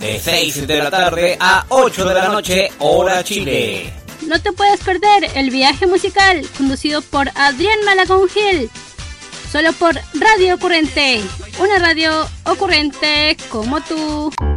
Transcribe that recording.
de 6 de la tarde a 8 de la noche, hora Chile. No te puedes perder el viaje musical conducido por Adrián Malagón Gil, solo por Radio Ocurrente, una radio ocurrente como tú.